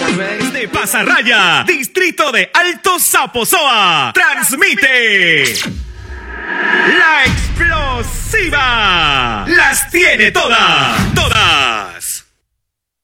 Desde Pasarraya, distrito de Alto Zaposoa, transmite La Explosiva. Las tiene todas, todas.